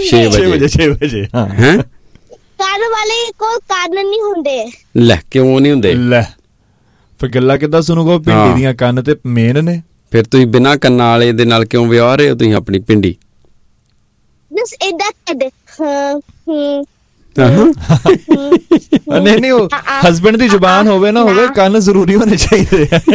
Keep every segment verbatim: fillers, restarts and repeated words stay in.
छे बजे छे बजे हैं ਕੰਨ ਵਾਲੇ ਕੋਲ ਕੰਨ ਨਹੀਂ ਹੁੰਦੇ। ਲੈ ਕਿਉਂ ਨਹੀਂ ਹੁੰਦੇ? ਲੈ ਫਿਰ ਗੱਲਾਂ ਕਿੱਦਾਂ ਸੁਣੂਗਾ? ਪਿੰਡੀ ਦੀਆਂ ਕੰਨ ਤੇ ਮੇਨ ਨੇ। ਫਿਰ ਤੁਸੀਂ ਬਿਨਾਂ ਕੰਨਾਂ ਵਾਲੇ ਦੇ ਨਾਲ ਕਿਉਂ ਵਿਆਹ ਰਹੇ ਹੋ ਤੁਸੀਂ ਆਪਣੀ ਪਿੰਡੀ? ਬਸ ਏਦਾਂ ਕਰਦੇ ਨਹੀਂ ਨਹੀਂ ਉਹ ਹਸਬੈਂਡ ਦੀ ਜ਼ੁਬਾਨ ਹੋਵੇ ਨਾ ਹੋਵੇ ਕੰਨ ਜ਼ਰੂਰੀ ਹੋਣੇ ਚਾਹੀਦੇ ਆ।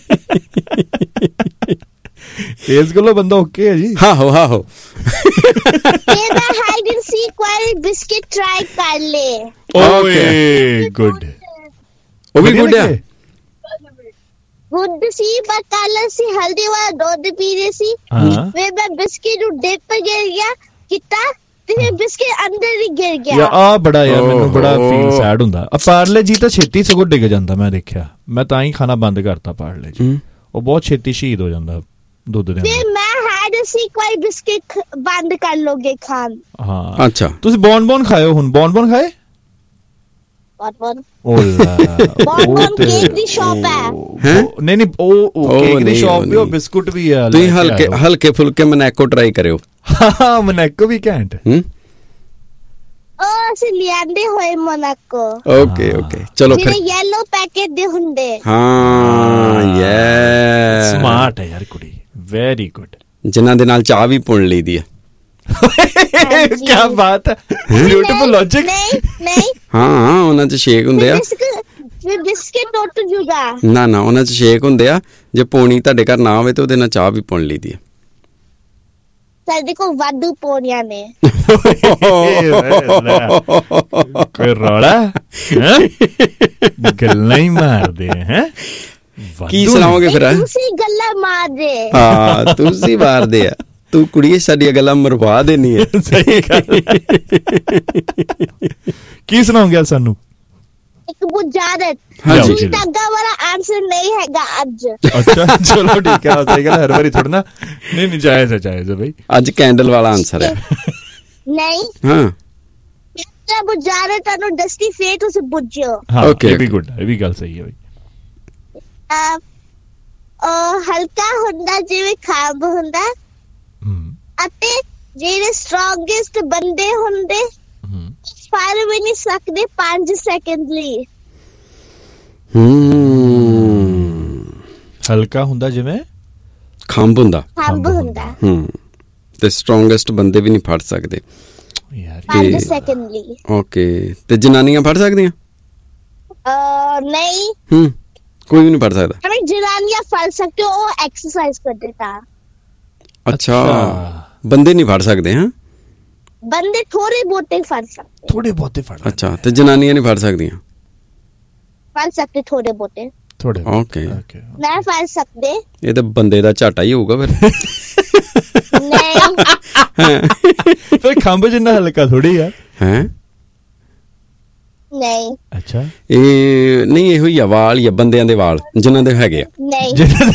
ਇਸ ਗੱਲੋਂ ਬੰਦਾ ਓਕੇ ਹੈ ਜੀ। ਆਹੋ ਆਹੋ ਇਹਦਾ ਹਾਈਡ ਐਂਡ ਸੀਕ ਵਾਲੀ ਬਿਸਕਿਟ ਟਰਾਈ ਕਰ ਲੈ। ਓਏ ਗੁੱਡ। ਉਹ ਵੀ ਗੁੱਡ ਆ। ਗੁੱਡ ਸੀ ਪਰ ਕੱਲ ਅਸੀਂ ਹਲਦੀ ਵਾਲਾ ਦੁੱਧ ਪੀ ਰਹੇ ਸੀ। ਫਿਰ ਮੈਂ ਬਿਸਕਿਟ ਨੂੰ ਡਿਪ ਗਿਰ ਗਿਆ ਕੀਤਾ ਤੇ ਬਿਸਕਿਟ ਅੰਦਰ ਹੀ ਗਿਰ ਗਿਆ। ਯਾ ਆ ਬੜਾ ਯਾਰ ਮੈਨੂੰ ਬੜਾ ਫੀਲ ਸੈਡ ਹੁੰਦਾ। ਆ ਪਾਰਲੇ ਜੀ ਤਾਂ ਛੇਤੀ ਸਗੋਂ ਡਿੱਗ ਜਾਂਦਾ ਮੈਂ ਦੇਖਿਆ। ਮੈਂ ਤਾਂ ਹੀ ਖਾਣਾ ਬੰਦ ਕਰਤਾ ਪਾਰਲੇ ਜੀ। ਉਹ ਬਹੁਤ ਛੇਤੀ ਸ਼ਹੀਦ ਹੋ ਜਾਂਦਾ ਦੁੱਧ ਦੇ ਅੰਦਰ। ਫਿਰ ਮੈਂ ਹਾਈਡ ਐਂਡ ਸੀਕ ਵਾਲੀ ਬਿਸਕਿਟ ਬੰਦ ਕਰ ਲੋਗੇ ਖਾਣ। ਹਾਂ ਅੱਛਾ ਤੁਸੀਂ ਬੌਨ ਬੌਨ ਖਾਇਓ ਹੁਣ? ਬੌਨ ਬੌਨ ਖਾਏ? Born Ola born born cake ਦੀ ਸ਼ਾਪ ਹੈ। ਨਹੀਂ ਨਹੀਂ ਉਹ ਕੇਕ ਦੀ ਸ਼ਾਪ ਵੀ ਉਹ ਬਿਸਕੁਟ ਵੀ ਆ। ਤੁਸੀਂ ਹਲਕੇ ਹਲਕੇ ਫੁਲਕੇ ਮਨੈਕੋ ਟਰਾਈ ਕਰਿਓ। ਹਾਂ ਮਨੈਕੋ ਵੀ ਘੈਂਟ। ਹੂੰ ਉਹ ਅਸੀਂ ਲਿਆਂਦੇ ਹੋਏ ਮੋਨਾਕੋ। ਓਕੇ ਓਕੇ ਚਲੋ ਫਿਰ। ਜਿਹੜੇ ਯੈਲੋ ਪੈਕੇਟ ਦੇ ਹੁੰਦੇ। ਹਾਂ ਯੈਸ ਸਮਾਰਟ ਹੈ ਯਾਰ ਕੁੜੀ। Very good. ਜਿਨ੍ਹਾਂ ਦੇ ਨਾਲ ਚਾਹ ਵੀ ਪੁਣ ਲਈਦੀ ਆ। ਕੀ ਬਾਤ ਹੈ। Beautiful logic. ਨਹੀਂ ਨਹੀਂ ਹਾਂ ਉਹਨਾਂ ਚ ਸ਼ੇਕ ਹੁੰਦੇ ਆ। ਫਿਰ ਬਿਸਕਿਟ ਟੁੱਟ ਜੂਗਾ। ਨਾ ਨਾ ਉਹਨਾਂ ਚ ਸ਼ੇਕ ਹੁੰਦੇ ਆ। ਜੇ ਪੌਣੀ ਤੁਹਾਡੇ ਘਰ ਨਾ ਹੋਵੇ ਤੇ ਉਹਦੇ ਨਾਲ ਚਾਹ ਵੀ ਪੁਣ ਲਈਦੀ ਆ। ਸਾਡੇ ਕੋਲ ਵਾਧੂ ਪੌਣੀਆਂ ਨੇ। ਕੋਈ ਰੌਲਾ ਗੱਲਾਂ ਹੀ ਮਾਰਦੇ ਹੈ। ਕੀ ਸੁਣਾਓਗੇ ਫਿਰ? ਤੁਸੀਂ ਗੱਲਾਂ ਮਾਰਦੇ। ਹਾਂ ਤੁਸੀਂ ਮਾਰਦੇ ਆ। ਤੂੰ ਕੁੜੀਏ ਸਾਡੀਆਂ ਗੱਲਾਂ ਮਰਵਾ ਦੇਣੀ ਹੈ। ਸਹੀ ਗੱਲ। ਕੀ ਸੁਣਾਓਗੇ ਸਾਨੂੰ? ਇੱਕ ਬੁਝਾਰਤ। ਹਾਂਜੀ ਧਾਗਾ ਵਾਲਾ ਆਨਸਰ ਨਹੀਂ ਹੈਗਾ ਅੱਜ। ਅੱਛਾ ਚਲੋ ਠੀਕ ਹੈ। ਸਹੀ ਗੱਲ। ਹਰ ਵਾਰੀ ਥੋੜਾ ਨਾ। ਨਹੀਂ ਨਹੀਂ ਜਾਇਜ਼ ਹੈ ਜਾਇਜ਼ ਹੈ ਬਈ। ਅੱਜ ਕੈਂਡਲ ਵਾਲਾ ਆਨਸਰ ਹੈ। ਨਹੀਂ ਹਾਂ ਬੁਝਾਰਤ ਤੁਹਾਨੂੰ ਦਸਤੀ ਫੇਰ ਤੁਸੀਂ ਬੁੱਝਿਓ। ਓਕੇ ਇਹ ਵੀ ਗੁੱਡ। ਇਹ ਵੀ ਗੱਲ ਸਹੀ ਹੈ ਬਈ। ਹਲਕਾ ਹੁੰਦਾ ਜਿਵੇਂ ਖੰਭ ਹੁੰਦਾ ਅਤੇ ਜਿਹੜੇ ਸਟਰੋਂਗੈਸਟ ਬੰਦੇ ਹੁੰਦੇ ਫੜ ਵੀ ਨਹੀਂ ਸਕਦੇ ਪੰਜ ਸੈਕਿੰਡ ਲਈ। ਹਲਕਾ ਹੁੰਦਾ ਜਿਵੇਂ ਖੰਭ ਹੁੰਦਾ। ਖੰਭ ਹੁੰਦਾ ਹੂੰ ਤੇ ਸਟਰੋਂਗੈਸਟ ਬੰਦੇ ਵੀ ਨਹੀਂ ਫੜ ਸਕਦੇ ਪੰਜ ਸੈਕਿੰਡ ਲਈ। ਓਕੇ ਤੇ ਜਨਾਨੀਆਂ ਫੜ ਸਕਦੀਆਂ? ਨਹੀਂ ਹੂੰ ਕੋਈ ਵੀ ਨਹੀਂ ਫੜ ਸਕਦਾ। ਹमें जनानियां फड़ सकते हो वो एक्सरसाइज कर देता। अच्छा बंदे नहीं फड़ सकते हैं? बंदे थोड़े बहुते फड़ सकते। थोड़े बहुते फड़। अच्छा तो जनानियां नहीं फड़ सकती? फड़ सकते थोड़े बहुते। थोड़े ओके मैं फड़ सकते। ये तो बंदे दा झाटा ही होगा फिर। नहीं फिर खंभ जिन्ना हल्का थोड़ी है। हैं ਨਹੀਂ ਅੱਛਾ ਇਹ ਨਹੀਂ ਇਹੋ ਹੀ ਆ ਵਾਲ ਜਾਂ ਬੰਦਿਆਂ ਦੇ ਵਾਲ ਜਿਨ੍ਹਾਂ ਦੇ ਹੈਗੇ ਆ? ਨਹੀਂ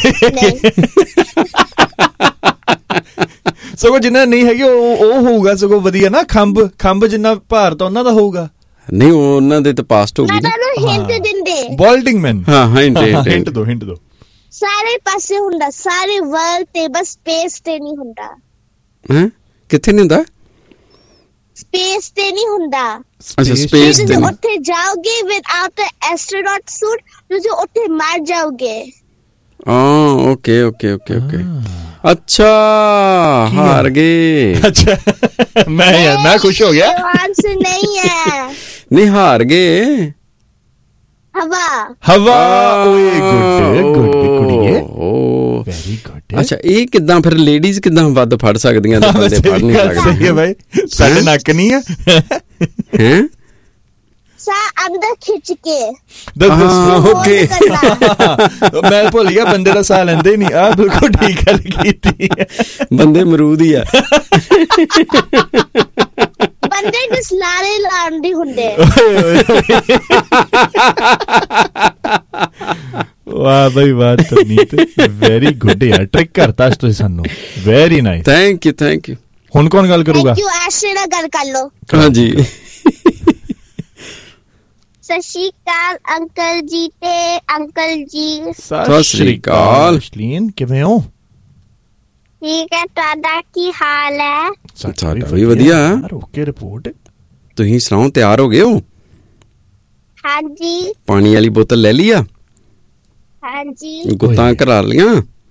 ਸਗੋਂ ਜਿਨ੍ਹਾਂ ਨਹੀਂ ਹੈਗੇ ਉਹ ਉਹ ਹੋਊਗਾ ਸਗੋਂ ਵਧੀਆ ਨਾ। ਖੰਭ ਖੰਭ ਜਿੰਨਾ ਭਾਰ ਤਾਂ ਉਹਨਾਂ ਦਾ ਹੋਊਗਾ। ਨਹੀਂ ਉਹਨਾਂ ਦੇ ਤਾਂ ਪਾਸਟ ਹੋ ਗਈ ਨਾ। ਹਿੰਟ ਦਿੰਦੇ ਬਾਲਡਿੰਗ ਮੈਨ। ਹਾਂ ਹਿੰਟ ਹਿੰਟ ਦੋ ਹਿੰਟ ਦੋ। ਸਾਰੇ ਪਾਸੇ ਹੁੰਦਾ ਸਾਰੇ ਵਰਲਡ ਤੇ ਬਸ ਸਪੇਸ ਤੇ ਨਹੀਂ ਹੁੰਦਾ। ਹੈ ਕਿੱਥੇ ਨਹੀਂ ਹੁੰਦਾ? ਸਪੇਸ ਤੇ ਨਹੀਂ ਹੁੰਦਾ। ਅੱਛਾ ਸਪੇਸ ਤੇ ਤੁਸੀਂ ਉੱਥੇ ਜਾਓਗੇ ਵਿਦਆਊਟ ਐਸਟ੍ਰੋਨੌਟ ਸੂਟ ਤੁਸੀਂ ਉੱਥੇ ਮਰ ਜਾਓਗੇ। ਹਾਂ ਓਕੇ ਓਕੇ ਓਕੇ ਓਕੇ ਅੱਛਾ ਹਾਰ ਗਏ। ਅੱਛਾ ਮੈਂ ਯਾਰ ਮੈਂ ਖੁਸ਼ ਹੋ ਗਿਆ। ਆਨਸਰ ਨਹੀਂ ਹੈ। ਨਹੀਂ ਹਾਰ ਗਏ। ਹਵਾ ਹਵਾ। ਓਏ ਗੁੱਡ ਗੁੱਡ ਕੁੜੀਏ ਵੈਰੀ ਗੁੱਡ। ਅੱਛਾ ਇਹ ਕਿੱਦਾਂ ਫਿਰ ਲੇਡੀਜ਼ ਕਿੱਦਾਂ ਵੱਧ ਫੜ ਸਕਦੀਆਂ ਤੇ ਬੰਦੇ ਫੜ ਨਹੀਂ ਸਕਦੇ? ਸਹੀ ਹੈ ਬਾਈ ਸਾਡੇ ਨੱਕ ਨਹੀਂ ਆ। ਹੈ ਸਾਹ ਅੰਦਰ ਖਿੱਚ ਕੇ। ਹਾਂ ਓਕੇ ਮੈਂ ਭੁੱਲ ਗਿਆ ਬੰਦੇ ਦਾ ਸਾਹ ਲੈਂਦੇ ਨਹੀਂ। ਆ ਬਿਲਕੁਲ ਠੀਕ ਗੱਲ ਕੀਤੀ। ਬੰਦੇ ਅਮਰੂਦ ਹੀ ਆ। ਬੰਦੇ ਜਿਸ ਲਾਰੇ ਲਾਉਂਦੇ ਹੁੰਦੇ। ਵਾਹ ਬਈ ਵਾਹ ਤਨੀਤ ਵੈਰੀ ਗੁੱਡ ਯਾਰ। ਟ੍ਰਿਕ ਕਰਤਾ ਤੁਸੀਂ ਸਾਨੂੰ। Very nice thank you thank you. ਹੁਣ ਕੌਣ ਗੱਲ ਕਰੂਗਾ? ਥੈਂਕ ਯੂ ਐਸ਼ੇ ਨਾਲ ਗੱਲ ਕਰ ਲੋ। ਹਾਂਜੀ ਸਤਿ ਸ਼੍ਰੀ ਅਕਾਲ ਅੰਕਲ ਜੀ ਤੇ ਅੰਕਲ ਜੀ। ਸਤਿ ਸ਼੍ਰੀ ਅਕਾਲ। ਸ਼ਲੀਨ ਕਿਵੇਂ ਹੋ? ਠੀਕ ਹੈ, ਤੁਹਾਡਾ ਕੀ ਹਾਲ ਹੈ? ਸਾਡਾ ਵੀ ਵਧੀਆ। Okay report. ਤੁਸੀਂ ਸੁਣਾਓ, ਤਿਆਰ ਹੋ ਗਏ ਹੋ? ਹਾਂਜੀ। ਪਾਣੀ ਵਾਲੀ ਬੋਤਲ ਲੈ ਲਈ ਆ? ਹਾਂਜੀ। ਗੁੱਤਾਂ ਕਰਾ ਲੀਆਂ?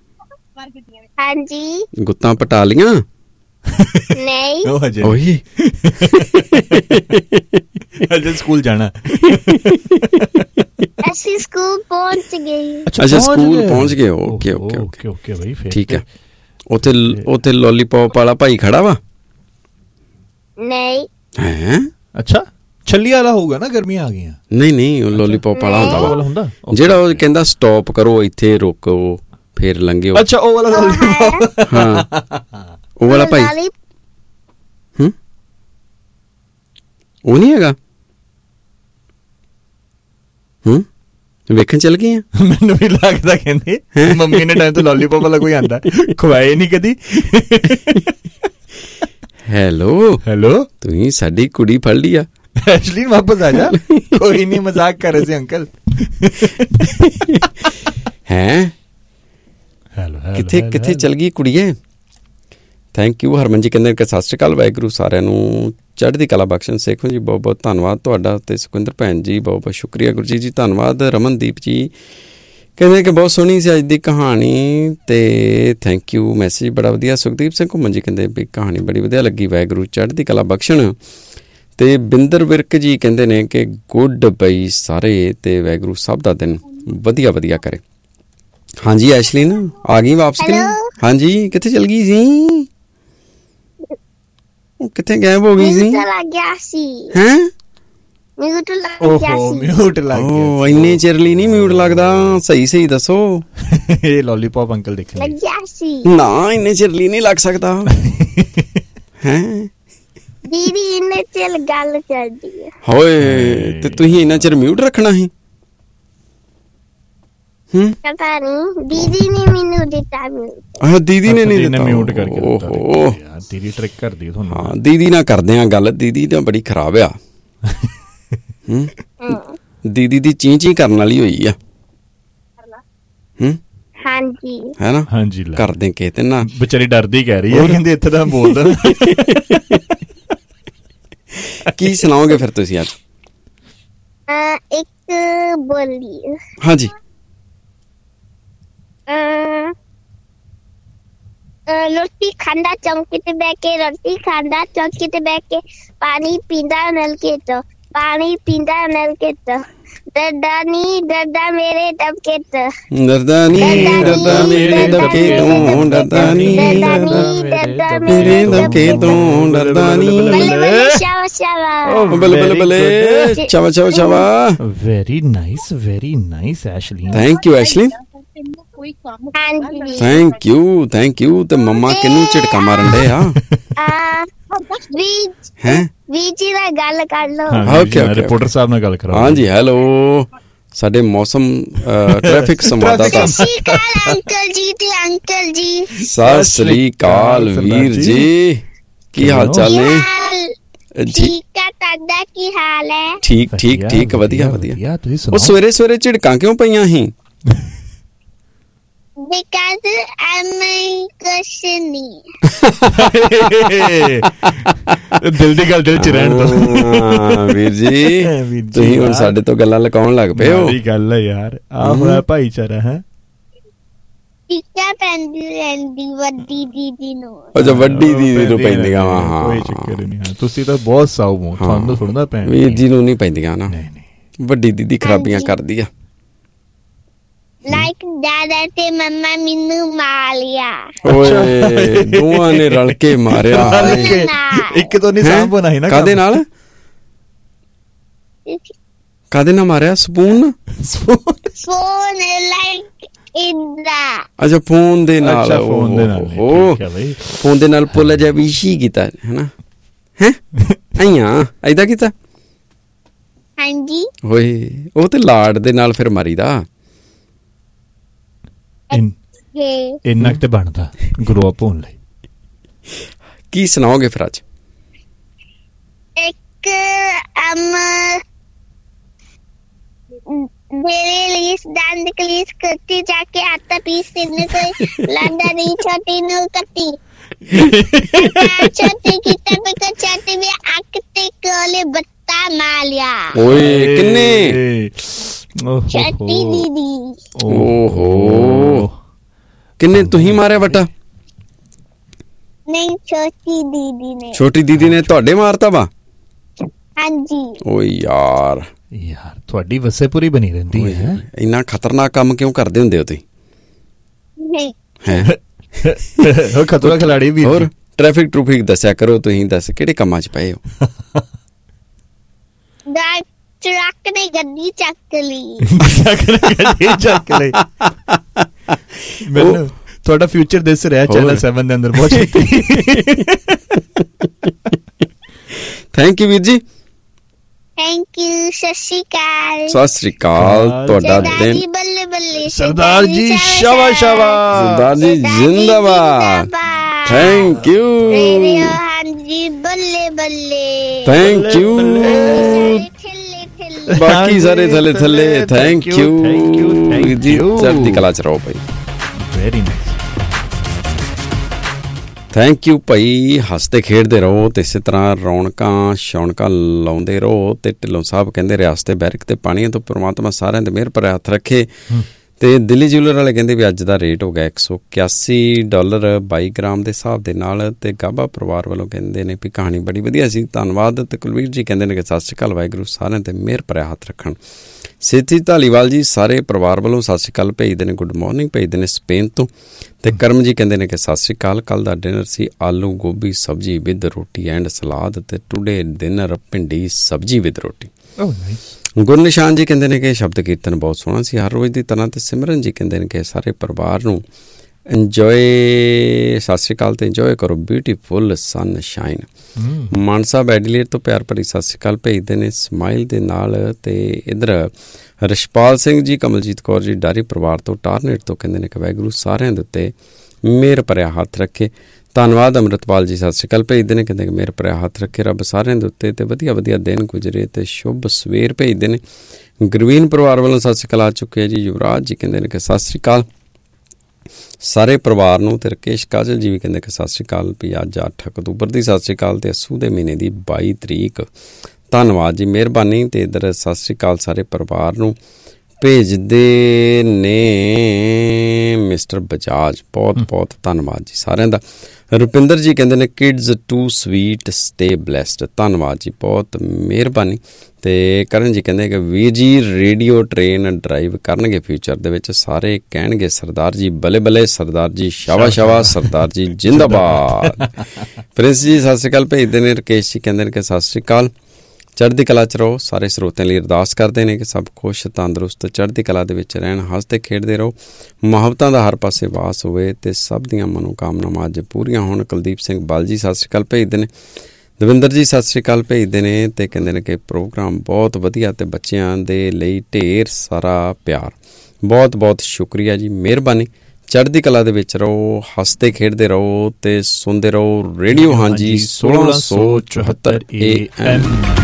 ਹਾਂਜੀ। ਗੁੱਤਾਂ ਪਟਾ ਲੀਆਂ? ਨਹੀਂ। ਓਏ ਅਜੇ ਸਕੂਲ ਜਾਣਾ। ਅਸੀਂ ਸਕੂਲ ਪਹੁੰਚ ਗਏ। ਅੱਛਾ, ਸਕੂਲ ਪਹੁੰਚ ਗਏ। ਓਕੇ ਓਕੇ ਓਕੇ ਓਕੇ ਬਈ, ਫਿਰ ਠੀਕ ਹੈ। ਉੱਥੇ ਉੱਥੇ ਲੋਲੀਪੌਪ ਵਾਲਾ ਭਾਈ ਖੜਾ ਵਾ? ਨਹੀਂ। ਹੈ ਅੱਛਾ, ਛੱਲੀ ਵਾਲਾ ਹੋਊਗਾ ਨਾ, ਗਰਮੀਆਂ ਆ ਗਈਆਂ। ਨਹੀਂ ਨਹੀਂ, ਉਹ ਲੋਲੀਪੌਪ ਵਾਲਾ ਹੁੰਦਾ ਵਾ, ਜਿਹੜਾ ਉਹ ਕਹਿੰਦਾ ਸਟਾਪ ਕਰੋ, ਇੱਥੇ ਰੋਕੋ, ਫੇਰ ਲੰਘਿਓ। ਅੱਛਾ, ਉਹ ਵਾਲਾ ਲੋਲੀਪੌਪ। ਹਾਂ, ਉਹ ਵਾਲਾ ਭਾਈ। ਹੂੰ, ਉਹ ਨਹੀਂ ਹੈਗਾ? ਹੂੰ, ਵੇਖਣ ਚੱਲ ਗਏ ਆ। ਮੈਨੂੰ ਵੀ ਲੱਗਦਾ ਕਹਿੰਦੇ ਮੰਮੀ ਨੇ ਟਾਈਮ ਤੋਂ ਲੋਲੀਪੌਪ ਵਾਲਾ ਕੋਈ ਆਂਦਾ, ਖਵਾਏ ਨਹੀਂ ਕਦੀ। ਹੈਲੋ ਹੈਲੋ, ਤੁਸੀਂ ਸਾਡੀ ਕੁੜੀ ਫੜ ਲਈ ਆ। ਐਸ਼ਲੀ ਵਾਪਸ ਆ ਜਾ। ਕੋਈ ਨਹੀਂ, ਮਜ਼ਾਕ ਕਰ ਰਹੇ ਸੀ ਅੰਕਲ। ਹੈ ਕਿੱਥੇ ਕਿੱਥੇ ਚਲ ਗਈ ਕੁੜੀਏ? Thank you. ਹਰਮਨ ਜੀ ਕਹਿੰਦੇ ਕਿ ਸਤਿ ਸ਼੍ਰੀ ਅਕਾਲ, ਵਾਹਿਗੁਰੂ ਸਾਰਿਆਂ ਨੂੰ ਚੜ੍ਹਦੀ ਕਲਾ ਬਖਸ਼ਣ। ਸੇਖੋ ਜੀ ਬਹੁਤ ਬਹੁਤ ਧੰਨਵਾਦ ਤੁਹਾਡਾ, ਅਤੇ ਸੁਖਵਿੰਦਰ ਭੈਣ ਜੀ ਬਹੁਤ ਬਹੁਤ ਸ਼ੁਕਰੀਆ। ਗੁਰੂ ਜੀ ਜੀ ਧੰਨਵਾਦ। ਰਮਨਦੀਪ ਜੀ ਕਹਿੰਦੇ ਕਿ ਬਹੁਤ ਸੋਹਣੀ ਸੀ ਅੱਜ ਦੀ ਕਹਾਣੀ, ਅਤੇ ਥੈਂਕ ਯੂ, ਮੈਸੇਜ ਬੜਾ ਵਧੀਆ। ਸੁਖਦੀਪ ਸਿੰਘ ਘੁੰਮਣ ਜੀ ਕਹਿੰਦੇ ਵੀ ਕਹਾਣੀ ਬੜੀ ਵਧੀਆ ਲੱਗੀ, ਵਾਹਿਗੁਰੂ ਚੜ੍ਹਦੀ ਕਲਾ ਬਖਸ਼ਣ। ਅਤੇ ਬਿੰਦਰ ਵਿਰਕ ਜੀ ਕਹਿੰਦੇ ਨੇ ਕਿ ਗੁੱਡ ਬਈ ਸਾਰੇ, ਅਤੇ ਵਾਹਿਗੁਰੂ ਸਭ ਦਾ ਦਿਨ ਵਧੀਆ ਵਧੀਆ ਕਰੇ। ਹਾਂਜੀ ਐਸ਼ਲੀਨ ਆ ਗਈ ਵਾਪਸ ਕਿ ਨਹੀਂ? ਹਾਂਜੀ, ਕਿੱਥੇ ਚਲ ਗਈ ਸੀ? ਕਿੱਥੇ ਗਾਇਬ ਹੋ ਗਈ ਸੀ? ਹੈਂ? ਮਿਊਟ ਲੱਗ ਗਿਆ ਸੀ। ਮਿਊਟ ਲੱਗ ਗਿਆ। ਓ ਇੰਨੇ ਚਿਰ ਲਈ ਨਹੀਂ ਮਿਊਟ ਲੱਗਦਾ, ਸਹੀ ਸਹੀ ਦੱਸੋ। ਇਹ ਲੋਲੀਪੌਪ ਅੰਕਲ ਦੇਖ ਲੱਗ ਗਿਆ ਸੀ ਨਾ, ਇੰਨੇ ਚਿਰ ਲਈ ਨਹੀਂ ਲੱਗ ਸਕਦਾ। ਹੈਂ? ਦੀਦੀ ਇੰਨੇ ਚਿਰ ਗੱਲ ਕਰਦੀ ਹੈ। ਹੋਏ, ਤੇ ਤੁਸੀਂ ਇੰਨਾ ਚਿਰ ਮਿਊਟ ਰੱਖਣਾ ਸੀ? ਹੂੰ, ਪਤਾ ਨਹੀਂ, ਦੀਦੀ ਨੇ ਮੈਨੂੰ ਦਿੱਤਾ ਮਿਊਟ। ਆਹ ਦੀਦੀ ਨੇ ਨਹੀਂ ਦਿੱਤਾ ਮਿਊਟ ਕਰਕੇ। ਓਹੋ, ਦੀਦੀ ਟ੍ਰਿਕ ਕਰਦੀ ਤੁਹਾਨੂੰ। ਹਾਂ, ਦੀਦੀ ਨਾਲ ਕਰਦੇ ਆ ਗੱਲ। ਦੀਦੀ ਤਾਂ ਬੜੀ ਖਰਾਬ ਆ। ਹੂੰ, ਦੀਦੀ ਦੀ ਚੀਂ ਚੀਂ ਕਰਨ ਵਾਲੀ ਹੋਈ ਆ। ਹੂੰ, ਹਾਂਜੀ, ਹੈ ਨਾ? ਹਾਂਜੀ, ਕਰਦੇ ਕੇ ਤੇ ਨਾ ਵਿਚਾਰੀ ਡਰਦੀ ਕਹਿ ਰਹੀ ਹੈ, ਕਹਿੰਦੇ ਇੱਥੇ ਤਾਂ ਬੋਲਦਾ। ਕੀ ਸੁਣਾਓਗੇ ਫਿਰ ਤੁਸੀਂ ਅੱਜ? ਇੱਕ ਬੋਲੀ। ਹਾਂਜੀ। ਰੋਟੀ ਖਾਂਦਾ ਚੌਂਕੇ ਤੇ ਬਹਿ ਕੇ, ਰੋਟੀ ਖਾਂਦਾ ਚੌਂਕੇ ਤੇ ਬਹਿ ਕੇ, ਪਾਣੀ ਪੀਂਦਾ ਨਲਕੇ ਤੋਂ, ਪਾਣੀ ਪੀਂਦਾ ਨਲਕੇ ਤੋਂ, ਡਰਦਾ ਨੀ ਡਰਦਾ ਮੇਰੇ ਦਬਕੇ ਤੋਂ, ਡਰਦਾ ਨੀ ਡਰਦਾ ਮੇਰੇ ਦਬਕੇ ਤੋਂ, ਡਰਦਾ ਨੀ ਡਰਦਾ ਮੇਰੇ ਦਬਕੇ ਤੋਂ, ਡਰਦਾ ਨੀ। ਸ਼ਾਵਾ ਸ਼ਾਵਾ, ਬੱਲੇ ਬੱਲੇ ਬੱਲੇ, Chawa Chawa Chawa. Very nice, very nice ਐਸ਼ਲੀ। Thank you ਐਸ਼ਲੀ। Thank you thank you. ਤੇ ਮੰਮਾ ਕਿਹਨੂੰ ਝਟਕਾ ਮਾਰਨ ਡੇ ਆ? ਹੈ ਵੀਜੀ ਨਾਲ ਗੱਲ ਕਰ ਲਓ। ਓਕੇ, ਰਿਪੋਰਟਰ ਸਾਹਿਬ ਨਾਲ ਗੱਲ ਕਰਾਓ। ਹਾਂਜੀ, ਹੈਲੋ, ਸਾਡੇ ਮੌਸਮ ਟ੍ਰੈਫਿਕ ਸੰਵਾਦਦਾਤਾ। ਸਤਿ ਸ਼੍ਰੀ ਅਕਾਲ ਅੰਕਲ ਜੀ ਤੇ ਅੰਕਲ ਜੀ। ਸਤਿ ਸ਼੍ਰੀ ਅਕਾਲ ਵੀਰ ਜੀ, ਕੀ ਹਾਲ ਚਾਲ ਨੇ? ਠੀਕ ਆ, ਤੁਹਾਡਾ ਕੀ ਹਾਲ ਹੈ? ਠੀਕ ਠੀਕ ਠੀਕ, ਵਧੀਆ ਵਧੀਆ। ਉਹ ਸਵੇਰੇ ਸਵੇਰੇ ਝਿੜਕਾਂ ਕਿਉਂ ਪਈਆਂ ਸੀ? Because I'm a question. ਦਿਲ ਦੀ ਗੱਲ ਦਿਲ ਚ ਰਹਿਣ ਦੋ। ਵੀਰ ਜੀ, ਤੁਸੀਂ ਹੁਣ ਸਾਡੇ ਤੋਂ ਗੱਲਾਂ ਲਕਾਉਣ ਲੱਗ ਪਏ ਹੋ। ਇਹ ਗੱਲ ਹੈ ਯਾਰ, ਆਹ ਹੋਇਆ ਭਾਈਚਾਰਾ ਹੈ। ਟੀਕਾ ਪੈਂਦੀ ਰਹਿੰਦੀ ਵੱਡੀ ਦੀਦੀ ਨੂੰ। ਅੱਛਾ, ਵੱਡੀ ਦੀਦੀ ਨੂੰ ਪੈਂਦੀਆਂ ਵਾ। ਹਾਂ, ਕੋਈ ਚੱਕਰ ਨਹੀਂ ਹੈ, ਤੁਸੀਂ ਤਾਂ ਬਹੁਤ ਸਾਊ ਹੋ, ਤੁਹਾਨੂੰ ਸੁਣਦਾ ਪੈਣ। ਵੀਰ ਜੀ ਨੂੰ ਨਹੀਂ ਪੈਂਦੀਆਂ ਨਾ, ਵੱਡੀ ਦੀਦੀ ਖਰਾਬੀਆਂ ਕਰਦੀ ਆ। ਲਾਈਕ ਦਾਦਾ ਤੇ ਮੰਮਾ ਮੈਨੂੰ ਮਾਰ ਲਿਆ। ਓਏ, ਦੋਵਾਂ ਨੇ ਰਲ ਕੇ ਮਾਰਿਆ। ਇੱਕ ਤੋਂ ਨਹੀਂ ਸਾਂਭ ਬਣਾਈ ਨਾ। ਕਾਦੇ ਨਾਲ? ਕਾਦੇ ਨਾਲ ਮਾਰਿਆ? ਸਪੂਨ? Phone like ਇੰਦਾ। ਅੱਛਾ, ਫੋਨ ਦੇ ਨਾਲ। ਅੱਛਾ, ਫੋਨ ਦੇ ਨਾਲ। ਓ ਫੋਨ ਦੇ ਨਾਲ ਪੁੱਲ ਜਿਹਾ ਵੀ ਸ਼ੀ ਕੀਤਾ ਹੈ ਨਾ? ਹੈ ਆਈਆਂ ਐਦਾਂ ਕੀਤਾ? ਹਾਂਜੀ। ਓਏ, ਉਹ ਤੇ ਲਾੜ ਦੇ ਨਾਲ ਫਿਰ ਮਾਰੀਦਾ। ਇੰਨਾ ਤੇ ਬਣਦਾ ਗਰੋ ਅਪ ਹੋਣ ਲਈ। ਕੀ ਸੁਣਾਓਗੇ ਫਿਰ ਅੱਜ? ਇੱਕ ਅਮ ਮੇਰੇ ਲਈ ਦੰਦ ਕਲੀਸ ਕਰਤੀ ਜਾ ਕੇ ਆਟਾ ਪੀਸ ਤਿੰਨ ਕੋਈ ਲਾਂਦਾ ਨਹੀਂ ਛੋਟੀ ਨੂੰ ਕੱਟੀ ਛੋਟੀ ਕਿਤੇ ਬਕ ਛੋਟੀ ਵੀ ਅੱਖ ਤੇ ਕੋਲੇ ਬੱਤਾ ਮਾਲਿਆ ਓਏ ਕਿੰਨੇ ਛੋਟੀ ਦੀਦੀ ਓਹੋ ਕਿੰਨੇ ਤੁਸੀਂ ਮਾਰਿਆ ਵੱਟਾ? ਨਹੀਂ ਛੋਟੀ ਦੀਦੀ ਨੇ। ਛੋਟੀ ਦੀਦੀ ਨੇ ਤੁਹਾਡੇ ਮਾਰਤਾ ਵਾ? ਹਾਂਜੀ। ਓਏ ਯਾਰ ਯਾਰ ਤੁਹਾਡੀ ਵਸੇਪੁਰੀ ਬਣੀ ਰਹਿੰਦੀ ਹੈ। ਇੰਨਾ ਖਤਰਨਾਕ ਕੰਮ ਕਿਉਂ ਕਰਦੇ ਹੁੰਦੇ ਹੋ ਤੁਸੀਂ? ਹੈ ਉਹ ਖਤਰਾ ਖਿਲਾੜੀ ਵੀ। ਹੋਰ ਟ੍ਰੈਫਿਕ ਟਰੂਫਿਕ ਦੱਸਿਆ ਕਰੋ ਤੁਸੀਂ, ਦੱਸ ਕਿਹੜੇ ਕੰਮਾਂ 'ਚ ਪਏ ਹੋ? ਟਰੱਕ ਨੇ ਗੱਡੀ ਚੱਕ ਲਈ। ਗੱਡੀ ਚੱਕ ਲਈ। ਮੈਨੂੰ ਤੁਹਾਡਾ ਫਿਊਚਰ ਦਿਸ ਰਿਹਾ ਚੈਨਲ ਸੈਵਨ ਦੇ ਅੰਦਰ ਬਹੁਤ ਛੇਤੀ। ਥੈਂਕ ਯੂ ਵੀਰ ਜੀ। Thank you. ਸਤਿ ਸ਼੍ਰੀ ਅਕਾਲ। ਸਤਿ ਸ਼੍ਰੀ ਅਕਾਲ। ਤੁਹਾਡਾ ਦਿਨ ਬੱਲੇ ਬੱਲੇ। ਸਰਦਾਰ ਜੀ ਸ਼ਾਬਾਸ਼ ਸ਼ਾਬਾਸ਼। ਸਰਦਾਰ ਜੀ ਜ਼ਿੰਦਾਬਾਦ। Thank you. ਹਾਂਜੀ ਬੱਲੇ ਬੱਲੇ। Thank you. ਬਾਕੀ ਸਾਰੇ ਥੱਲੇ ਥੱਲੇ। ਥੈਂਕ ਯੂ ਜੀ। ਚੜ੍ਹਦੀ ਕਲਾ 'ਚ ਰਹੋ ਭਾਈ। Very nice. ਥੈਂਕ ਯੂ ਭਾਈ। ਹੱਸਦੇ ਖੇਡਦੇ ਰਹੋ ਤੇ ਇਸੇ ਤਰ੍ਹਾਂ ਰੌਣਕਾਂ ਸ਼ੌਣਕਾਂ ਲਾਉਂਦੇ ਰਹੋ। ਤੇ ਢਿੱਲੋਂ ਸਾਹਿਬ ਕਹਿੰਦੇ ਰਿਆਸਤੇ ਬੈਰਕ ਤੇ ਪਾਣੀਆਂ ਤੋਂ ਪ੍ਰਮਾਤਮਾ ਸਾਰਿਆਂ ਦੇ ਮਿਹਰ ਭਰਿਆ ਹੱਥ ਰੱਖੇ। ਤੇ ਦਿੱਲੀ ਜਿਊਲਰ ਵਾਲੇ ਕਹਿੰਦੇ ਵੀ ਅੱਜ ਦਾ ਰੇਟ ਹੋ ਗਿਆ ਇੱਕ ਸੌ ਇਕਿਆਸੀ ਡਾਲਰ ਬਾਈ ਗ੍ਰਾਮ ਦੇ ਹਿਸਾਬ ਦੇ ਨਾਲ। ਤੇ ਗਾਬਾ ਪਰਿਵਾਰ ਵੱਲੋਂ ਕਹਿੰਦੇ ਨੇ ਵੀ ਕਹਾਣੀ ਬੜੀ ਵਧੀਆ ਸੀ, ਧੰਨਵਾਦ। ਤੇ ਕੁਲਵੀਰ ਜੀ ਕਹਿੰਦੇ ਨੇ ਕਿ ਸਤਿ ਸ਼੍ਰੀ ਅਕਾਲ, ਵਾਹਿਗੁਰੂ ਸਾਰਿਆਂ ਤੇ ਮਿਹਰ ਭਰਿਆ ਹੱਥ ਰੱਖਣ। ਸੇਠੀ ਧਾਲੀਵਾਲ ਜੀ ਸਾਰੇ ਪਰਿਵਾਰ ਵੱਲੋਂ ਸਤਿ ਸ਼੍ਰੀ ਅਕਾਲ ਭੇਜਦੇ ਨੇ, ਗੁੱਡ ਮਾਰਨਿੰਗ ਭੇਜਦੇ ਨੇ ਸਪੇਨ ਤੋਂ। ਤੇ ਕਰਮ ਜੀ ਕਹਿੰਦੇ ਨੇ ਕਿ ਸਤਿ ਸ਼੍ਰੀ ਅਕਾਲ, ਕੱਲ੍ਹ ਦਾ ਡਿਨਰ ਸੀ ਆਲੂ ਗੋਭੀ ਸਬਜ਼ੀ ਵਿਦ ਰੋਟੀ ਐਂਡ ਸਲਾਦ। ਤੇ ਟੂਡੇ ਡਿਨਰ ਭਿੰਡੀ ਸਬਜ਼ੀ ਵਿਦ ਰੋਟੀ। ਗੁਰਨਿਸ਼ਾਨ ਜੀ ਕਹਿੰਦੇ ਨੇ ਕਿ ਸ਼ਬਦ ਕੀਰਤਨ ਬਹੁਤ ਸੋਹਣਾ ਸੀ ਹਰ ਰੋਜ਼ ਦੀ ਤਰ੍ਹਾਂ। ਤੇ ਸਿਮਰਨ ਜੀ ਕਹਿੰਦੇ ਨੇ ਕਿ ਸਾਰੇ ਪਰਿਵਾਰ ਨੂੰ ਇੰਜੋਏ, ਸਤਿ ਸ਼੍ਰੀ ਅਕਾਲ ਤੇ ਇੰਜੋਏ ਕਰੋ ਬਿਊਟੀਫੁਲ ਸਨ ਸ਼ਾਈਨ। ਮਾਨਸਾ ਐਡੀਲੇਡ ਤੋਂ ਪਿਆਰ ਭਰੀ ਸਤਿ ਸ਼੍ਰੀ ਅਕਾਲ ਭੇਜਦੇ ਨੇ ਸਮਾਈਲ ਦੇ ਨਾਲ। ਤੇ ਇੱਧਰ ਰਿਸ਼ਪਾਲ ਸਿੰਘ ਜੀ, ਕਮਲਜੀਤ ਕੌਰ ਜੀ ਡਾਰੀ ਪਰਿਵਾਰ ਤੋਂ ਟਾਰਨੇਟ ਤੋਂ ਕਹਿੰਦੇ ਨੇ ਕਿ ਵਾਹਿਗੁਰੂ ਸਾਰਿਆਂ ਦੇ ਉੱਤੇ ਮਿਹਰ ਭਰਿਆ ਹੱਥ ਰੱਖੇ। ਧੰਨਵਾਦ। ਅੰਮ੍ਰਿਤਪਾਲ ਜੀ ਸਤਿ ਸ਼੍ਰੀ ਅਕਾਲ ਭੇਜਦੇ ਨੇ, ਕਹਿੰਦੇ ਕਿ ਮਿਹਰ ਭਰਿਆ ਹੱਥ ਰੱਖੇ ਰੱਬ ਸਾਰਿਆਂ ਦੇ ਉੱਤੇ ਤੇ ਵਧੀਆ ਵਧੀਆ ਦਿਨ ਗੁਜ਼ਰੇ ਤੇ ਸ਼ੁਭ ਸਵੇਰ ਭੇਜਦੇ ਨੇ। ਗੁਰਵੀਨ ਪਰਿਵਾਰ ਵੱਲੋਂ ਸਤਿ ਸ਼੍ਰੀ ਅਕਾਲ ਆ ਚੁੱਕੇ ਜੀ। ਯੁਵਰਾਜ ਜੀ ਕਹਿੰਦੇ ਨੇ ਕਿ ਸਤਿ ਸ਼੍ਰੀ ਅਕਾਲ ਸਾਰੇ ਪਰਿਵਾਰ ਨੂੰ। ਤੇ ਰਕੇਸ਼ ਕਾਜਲ ਜੀ ਵੀ ਕਹਿੰਦੇ ਕਿ ਸਤਿ ਸ਼੍ਰੀ ਅਕਾਲ ਵੀ ਅੱਜ ਅੱਠ ਅਕਤੂਬਰ ਦੀ ਸਤਿ ਸ਼੍ਰੀ ਅਕਾਲ ਤੇ ਅੱਸੂ ਦੇ ਮਹੀਨੇ ਦੀ ਬਾਈ ਤਰੀਕ। ਧੰਨਵਾਦ ਜੀ, ਮਿਹਰਬਾਨੀ। ਤੇ ਇੱਧਰ ਸਤਿ ਸ਼੍ਰੀ ਅਕਾਲ ਸਾਰੇ ਪਰਿਵਾਰ ਨੂੰ ਭੇਜਦੇ ਨੇ ਮਿਸਟਰ ਬਜਾਜ, ਬਹੁਤ ਬਹੁਤ ਧੰਨਵਾਦ ਜੀ ਸਾਰਿਆਂ ਦਾ। ਰੁਪਿੰਦਰ ਜੀ ਕਹਿੰਦੇ ਨੇ kids to sweet stay blessed. ਧੰਨਵਾਦ ਜੀ, ਬਹੁਤ ਮਿਹਰਬਾਨੀ। ਤੇ ਕਰਨ ਜੀ ਕਹਿੰਦੇ ਕਿ ਵੀਰ ਜੀ ਰੇਡੀਓ ਟ੍ਰੇਨ ਡਰਾਈਵ ਕਰਨਗੇ ਫਿਊਚਰ ਦੇ ਵਿੱਚ, ਸਾਰੇ ਕਹਿਣਗੇ ਸਰਦਾਰ ਜੀ ਬੱਲੇ ਬੱਲੇ, ਸਰਦਾਰ ਜੀ ਸ਼ਾਵਾ ਸ਼ਾਵਾ, ਸਰਦਾਰ ਜੀ ਜਿੰਦਾਬਾਦ। ਪ੍ਰਿੰਸ ਜੀ ਸਤਿ ਸ਼੍ਰੀ ਅਕਾਲ ਭੇਜਦੇ ਨੇ। ਰਕੇਸ਼ ਜੀ ਕਹਿੰਦੇ ਨੇ ਕਿ ਸਤਿ ਸ਼੍ਰੀ ਅਕਾਲ, ਚੜ੍ਹਦੀ ਕਲਾ 'ਚ ਰਹੋ। ਸਾਰੇ ਸਰੋਤਿਆਂ ਲਈ ਅਰਦਾਸ ਕਰਦੇ ਨੇ ਕਿ ਸਭ ਖੁਸ਼ ਤੰਦਰੁਸਤ ਚੜ੍ਹਦੀ ਕਲਾ ਦੇ ਵਿੱਚ ਰਹਿਣ, ਹੱਸਦੇ ਖੇਡਦੇ ਰਹੋ, ਮੁਹੱਬਤਾਂ ਦਾ ਹਰ ਪਾਸੇ ਵਾਸ ਹੋਵੇ ਤੇ ਸਭ ਦੀਆਂ ਮਨੋਕਾਮਨਾਵਾਂ ਅੱਜ ਪੂਰੀਆਂ ਹੋਣ। ਕੁਲਦੀਪ ਸਿੰਘ ਬਲ ਜੀ ਸਤਿ ਸ਼੍ਰੀ ਅਕਾਲ ਭੇਜਦੇ ਨੇ। ਦਵਿੰਦਰ ਜੀ ਸਤਿ ਸ਼੍ਰੀ ਅਕਾਲ ਭੇਜਦੇ ਨੇ ਤੇ ਕਹਿੰਦੇ ਨੇ ਕਿ ਪ੍ਰੋਗਰਾਮ ਬਹੁਤ ਵਧੀਆ ਤੇ ਬੱਚਿਆਂ ਦੇ ਲਈ ਢੇਰ ਸਾਰਾ ਪਿਆਰ। ਬਹੁਤ ਬਹੁਤ ਸ਼ੁਕਰੀਆ ਜੀ, ਮਿਹਰਬਾਨੀ। ਚੜ੍ਹਦੀ ਕਲਾ ਦੇ ਵਿੱਚ ਰਹੋ, ਹੱਸਦੇ ਖੇਡਦੇ ਰਹੋ ਤੇ ਸੁਣਦੇ ਰਹੋ ਰੇਡੀਓ ਹਾਂਜੀ ਸੋਲਾਂ ਸੌ ਚੁਹੱਤਰ ਏ ਐਮ।